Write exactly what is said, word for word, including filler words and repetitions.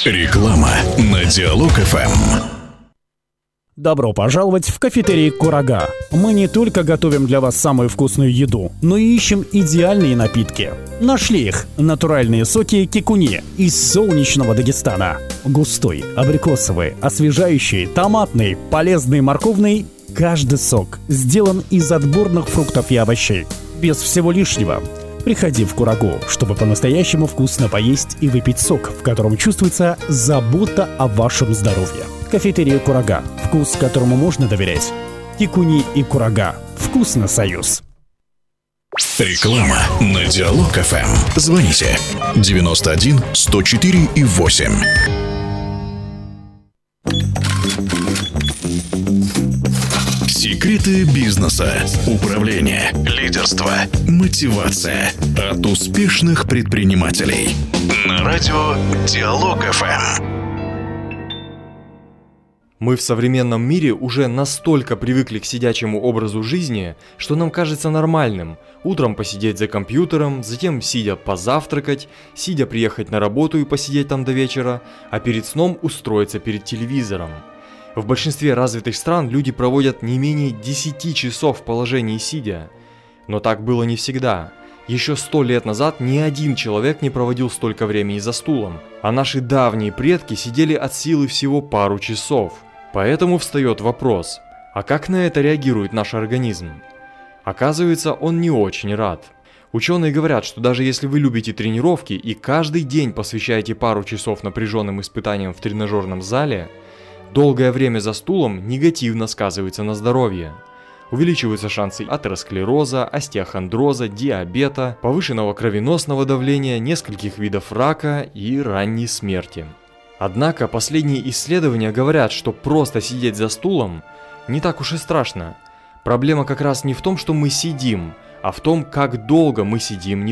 Реклама на Диалог эф эм. Добро пожаловать в кафетерий Курага. Мы не только готовим для вас самую вкусную еду, но и ищем идеальные напитки. Нашли их. Натуральные соки кикуни из солнечного Дагестана. Густой, абрикосовый, освежающий, томатный, полезный, морковный. Каждый сок сделан из отборных фруктов и овощей. Без всего лишнего. Приходи в Курагу, чтобы по-настоящему вкусно поесть и выпить сок, в котором чувствуется забота о вашем здоровье. Кафетерия Курага. Вкус, которому можно доверять. Кикуни и Курага. Вкусно, союз. Реклама на Диалог эф эм. Звоните девяносто один сто четыре и восемь. Секреты бизнеса, управления, лидерства, мотивация от успешных предпринимателей. На радио Диалог эф эм. Мы в современном мире уже настолько привыкли к сидячему образу жизни, что нам кажется нормальным утром посидеть за компьютером, затем сидя позавтракать, сидя приехать на работу и посидеть там до вечера, а перед сном устроиться перед телевизором. В большинстве развитых стран люди проводят не менее десяти часов в положении сидя. Но так было не всегда. Еще сто лет назад ни один человек не проводил столько времени за стулом, а наши давние предки сидели от силы всего пару часов. Поэтому встает вопрос, а как на это реагирует наш организм? Оказывается, он не очень рад. Ученые говорят, что даже если вы любите тренировки и каждый день посвящаете пару часов напряженным испытаниям в тренажерном зале, долгое время за стулом негативно сказывается на здоровье. Увеличиваются шансы атеросклероза, остеохондроза, диабета, повышенного кровеносного давления, нескольких видов рака и ранней смерти. Однако последние исследования говорят, что просто сидеть за стулом не так уж и страшно. Проблема как раз не в том, что мы сидим, а в том, как долго мы сидим